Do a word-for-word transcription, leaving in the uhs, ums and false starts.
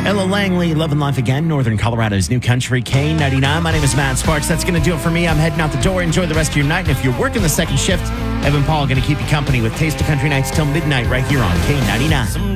Ella Langley, Loving Life Again, Northern Colorado's New Country, K ninety-nine. My name is Matt Sparks. That's going to do it for me. I'm heading out the door. Enjoy the rest of your night. And if you're working the second shift, Evan Paul going to keep you company with Taste of Country Nights till midnight right here on K ninety-nine.